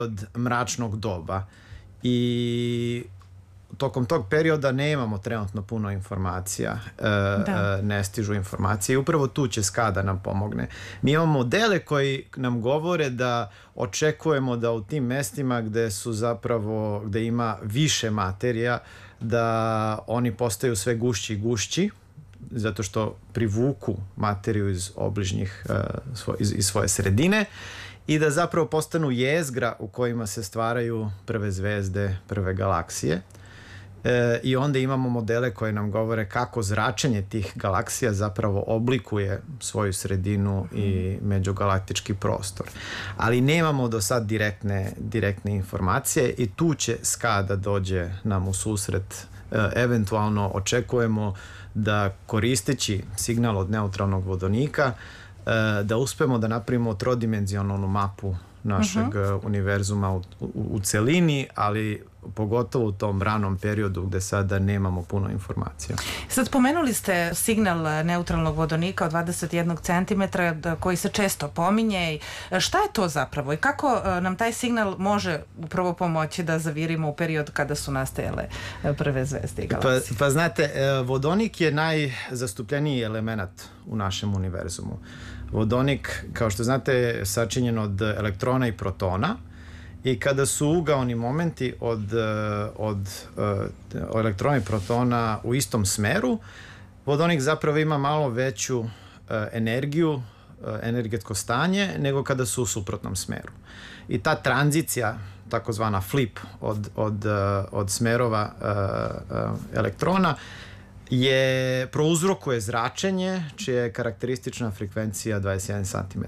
od mračnog doba i tokom tog perioda nemamo trenutno puno informacija, ne stižu informacije i upravo tu će SKA da nam pomogne. Mi imamo modele koji nam govore da očekujemo da u tim mestima gde ima više materija, da oni postaju sve gušći i gušći, zato što privuku materiju iz obližnjih, iz svoje sredine i da zapravo postanu jezgra u kojima se stvaraju prve zvezde, prve galaksije. I onda imamo modele koje nam govore kako zračenje tih galaksija zapravo oblikuje svoju sredinu i međugalaktički prostor. Ali nemamo do sad direktne informacije i tu će SKA da dođe nam u susret. Eventualno očekujemo da koristeći signal od neutralnog vodonika da uspemo da napravimo trodimenzionalnu mapu našeg univerzuma u celini, ali pogotovo u tom ranom periodu gde sada nemamo puno informacija. Sad pomenuli ste signal neutralnog vodonika od 21 cm koji se često pominje. Šta je to zapravo i kako nam taj signal može upravo pomoći da zavirimo u period kada su nastajale prve zvezde i galaksije? Pa znate, vodonik je najzastupljeniji element u našem univerzumu. Vodonik, kao što znate, je sačinjen od elektrona i protona i kada su ugaoni momenti od elektrona i protona u istom smeru, vodonik zapravo ima malo veću energiju, energetsko stanje, nego kada su u suprotnom smeru. I ta tranzicija, takozvana flip od smerova elektrona, prouzrokuje zračenje čija je karakteristična frekvencija 21 cm.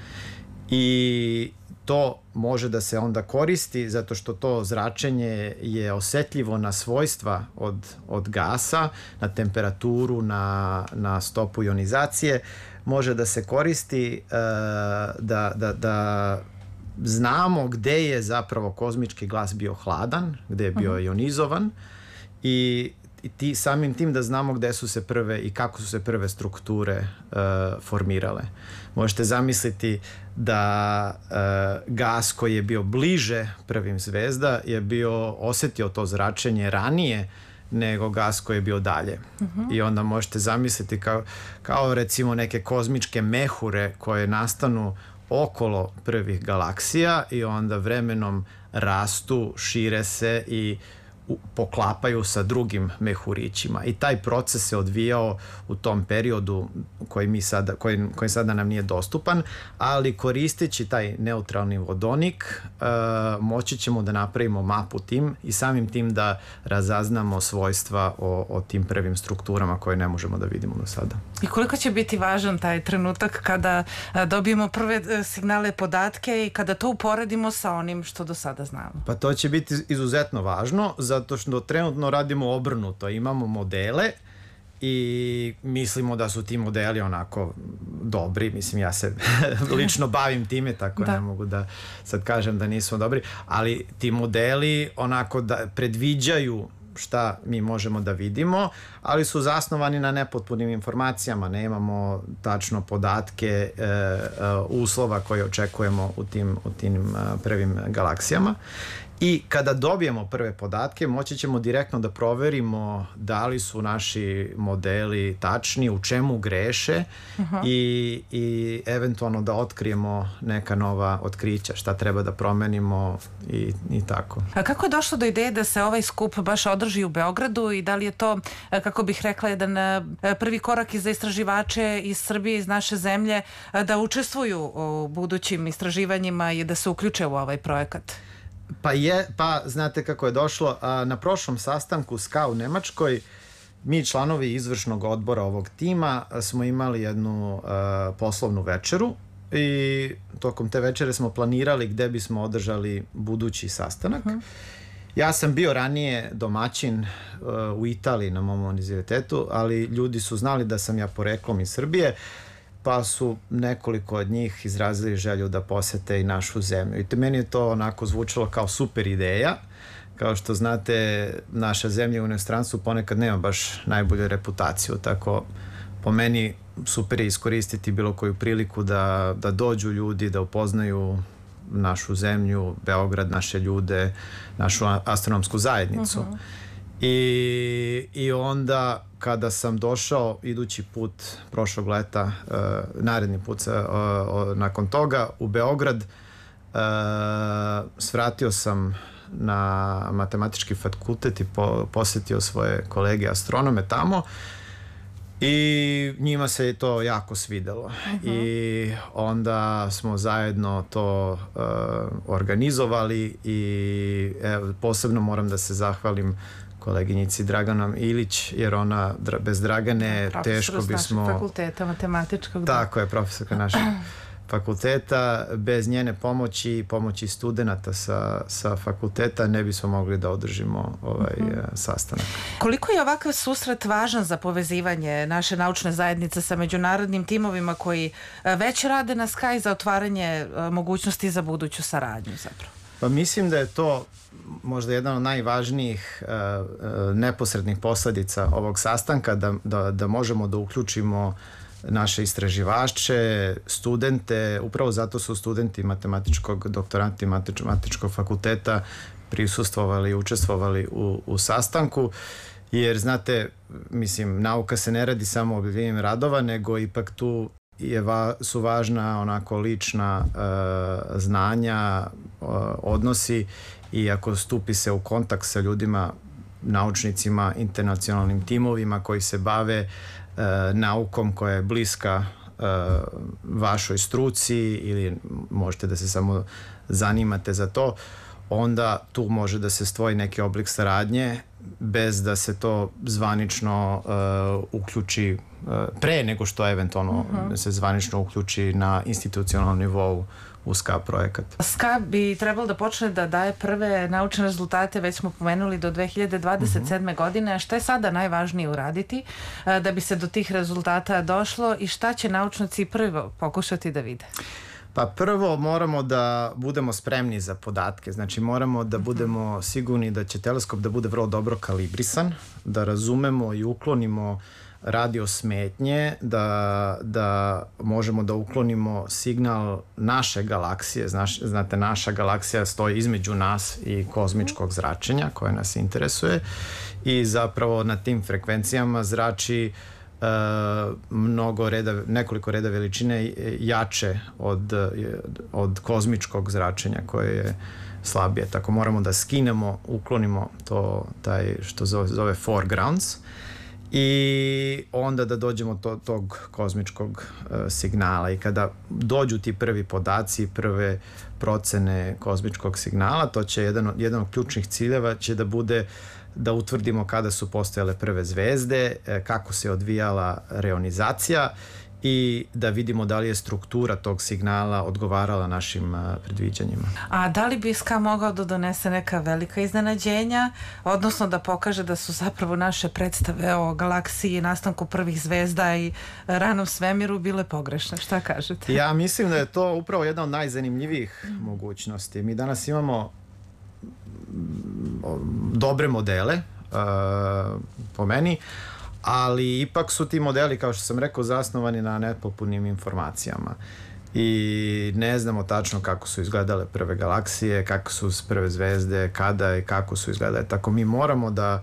I to može da se onda koristi zato što to zračenje je osetljivo na svojstva od gasa, na temperaturu, na stopu ionizacije. Može da se koristi da znamo gde je zapravo kozmički glas bio hladan, gde je bio ionizovan i samim tim da znamo gde su se prve i kako su se prve strukture formirale. Možete zamisliti da gas koji je bio bliže prvim zvezda je osetio to zračenje ranije nego gas koji je bio dalje. I onda možete zamisliti kao recimo neke kozmičke mehure koje nastanu okolo prvih galaksija i onda vremenom rastu, šire se i poklapaju sa drugim mehurićima i taj proces se odvijao u tom periodu koji sada nam nije dostupan, ali koristeći taj neutralni vodonik moći ćemo da napravimo mapu tim i samim tim da razaznamo svojstva o tim prvim strukturama koje ne možemo da vidimo do sada. I koliko će biti važan taj trenutak kada dobijemo prve signale, podatke i kada to uporedimo sa onim što do sada znamo? Pa to će biti izuzetno važno zato što trenutno radimo obrnuto. Imamo modele i mislimo da su ti modeli onako dobri. Mislim, ja se lično bavim time, tako ne mogu da sad kažem da nisu dobri, ali ti modeli onako da predviđaju šta mi možemo da vidimo, ali su zasnovani na nepotpunim informacijama. Nemamo tačno podatke uslova koje očekujemo u tim prvim galaksijama. I kada dobijemo prve podatke, moći ćemo direktno da proverimo da li su naši modeli tačni, u čemu greše i eventualno da otkrijemo neka nova otkrića, šta treba da promenimo i tako. A kako je došlo do ideje da se ovaj skup baš održi u Beogradu i da li je to, kako bih rekla, jedan prvi korak i za istraživače iz Srbije, iz naše zemlje, da učestvuju u budućim istraživanjima i da se uključe u ovaj projekat? Pa znate kako je došlo. Na prošlom sastanku SKA u Nemačkoj mi, članovi izvršnog odbora ovog tima, smo imali jednu poslovnu večeru i tokom te večere smo planirali gde bismo održali budući sastanak. Ja sam bio ranije domaćin u Italiji na mom univerzitetu, ali ljudi su znali da sam ja poreklom iz Srbije, pa su nekoliko od njih izrazili želju da posete i našu zemlju. I meni je to onako zvučalo kao super ideja. Kao što znate, naša zemlja u inostranstvu ponekad nema baš najbolju reputaciju, tako po meni super je iskoristiti bilo koju priliku da dođu ljudi, da upoznaju našu zemlju, Beograd, naše ljude, našu astronomsku zajednicu. I onda kada sam došao idući put prošlog leta, naredni put nakon toga u Beograd, svratio sam na matematički fakultet i posjetio svoje kolege astronome tamo i njima se to jako svidelo. I onda smo zajedno to organizovali i posebno moram da se zahvalim koleginici Draganom Ilić, jer ona bez Dragane teško bismo... Profesor našeg fakulteta matematičkog. Tako je, profesorka našeg fakulteta. Bez njene pomoći studenta sa fakulteta ne bismo mogli da održimo sastanak. Koliko je ovakav susret važan za povezivanje naše naučne zajednice sa međunarodnim timovima koji već rade na Sky za otvaranje mogućnosti za buduću saradnju zapravo? Pa mislim da je to možda jedan od najvažnijih neposrednih posledica ovog sastanka, da možemo da uključimo naše istraživače, studente, upravo zato su studenti doktoranti matematičkog fakulteta prisustvovali i učestvovali u sastanku, jer znate, mislim, nauka se ne radi samo o objavljivanjem radova, nego ipak tu su važna onako lična znanja, odnosi, i ako stupi se u kontakt sa ljudima, naučnicima, internacionalnim timovima koji se bave naukom koja je bliska vašoj struci ili možete da se samo zanimate za to, onda tu može da se stvori neki oblik saradnje bez da se to zvanično uključi pre nego što eventualno se zvanično uključi na institucionalnom nivou u SKA projekat. SKA bi trebalo da počne da daje prve naučne rezultate, već smo pomenuli, do 2027. godine. Šta je sada najvažnije uraditi da bi se do tih rezultata došlo i šta će naučnici prvo pokušati da vide? Pa prvo moramo da budemo spremni za podatke, znači moramo da budemo sigurni da će teleskop da bude vrlo dobro kalibrisan, da razumemo i uklonimo radio smetnje, da možemo da uklonimo signal naše galaksije. Znate, naša galaksija stoji između nas i kozmičkog zračenja koje nas interesuje i zapravo na tim frekvencijama zrači nekoliko reda veličine jače od kozmičkog zračenja koje je slabije. Tako moramo da skinemo, uklonimo taj što zove foregrounds i onda da dođemo do tog kozmičkog signala. I kada dođu ti prvi podaci, prve procene kozmičkog signala, to će jedan od ključnih ciljeva će da bude da utvrdimo kada su postojale prve zvezde, kako se odvijala reonizacija i da vidimo da li je struktura tog signala odgovarala našim predviđanjima. A da li bi SKA mogao da donese neka velika iznenađenja, odnosno da pokaže da su zapravo naše predstave o galaksiji, nastanku prvih zvezda i ranom svemiru bile pogrešne? Šta kažete? Ja mislim da je to upravo jedna od najzanimljivijih mogućnosti. Mi danas imamo dobre modele, po meni, ali ipak su ti modeli, kao što sam rekao, zasnovani na nepotpunim informacijama i ne znamo tačno kako su izgledale prve galaksije, kako su prve zvezde, kada i kako su izgledale. Tako mi moramo da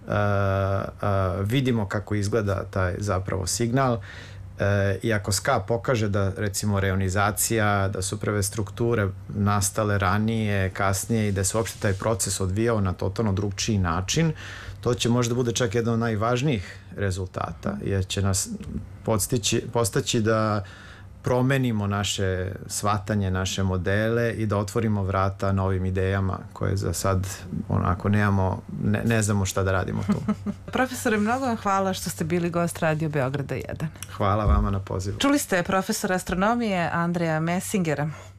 vidimo kako izgleda taj zapravo signal. I ako SKA pokaže da recimo reonizacija, da su prve strukture nastale ranije, kasnije i da se uopšte taj proces odvijao na totalno drugčiji način, to će možda bude čak jedan od najvažnijih rezultata, jer će nas postaći da promenimo naše shvatanje, naše modele i da otvorimo vrata novim idejama koje za sad onako ne znamo šta da radimo tu. Profesore, mnogo vam hvala što ste bili gost Radio Beograda 1. Hvala vama na pozivu. Čuli ste profesora astronomije Andreja Messingera.